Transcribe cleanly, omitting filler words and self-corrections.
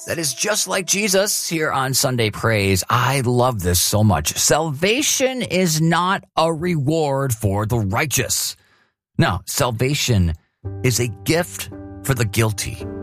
that is just like Jesus here on Sunday Praise. I love this so much. Salvation is not a reward for the righteous. No, salvation is a gift for the guilty.